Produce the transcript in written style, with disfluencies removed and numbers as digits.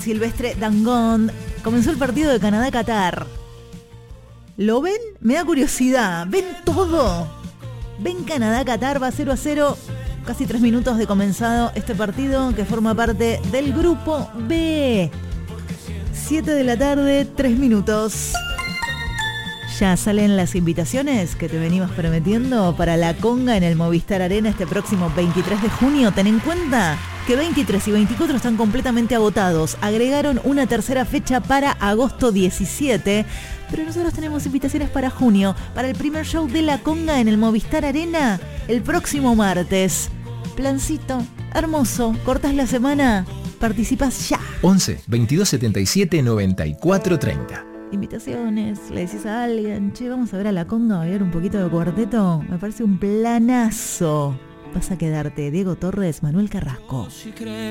Silvestre Dangond. Comenzó el partido de Canadá-Qatar. ¿Lo ven? Me da curiosidad. ¿Ven todo? ¿Ven Canadá-Qatar? Va 0-0. Casi 3 minutos de comenzado este partido que forma parte del grupo B. 7 de la tarde, 3 minutos. Ya salen las invitaciones que te venimos prometiendo para la conga en el Movistar Arena este próximo 23 de junio. Ten en cuenta que 23 y 24 están completamente agotados. Agregaron una tercera fecha para agosto 17, pero nosotros tenemos invitaciones para junio, para el primer show de la conga en el Movistar Arena el próximo martes. Plancito, hermoso, cortas la semana, participas ya. 11 22 77 94 30. Invitaciones, le decís a alguien, che, vamos a ver a la conga, a bailar un poquito de cuarteto. Me parece un planazo. Vas a quedarte. Diego Torres, Manuel Carrasco.